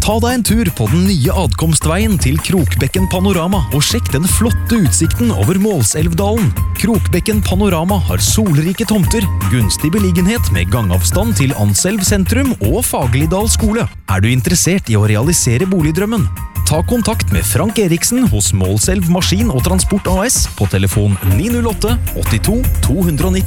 Ta deg en tur på den nye adkomstveien til Krokbekken Panorama og sjekk den flotte utsikten over Målselvdalen. Krokbekken Panorama har solrike tomter, gunstig beliggenhet med gangavstand til Anselv sentrum og Fagerlidal skole. Er du interessert i å realisere boligdrømmen? Ta kontakt med Frank Eriksen hos Målselv Maskin og Transport AS på telefon 908 82 290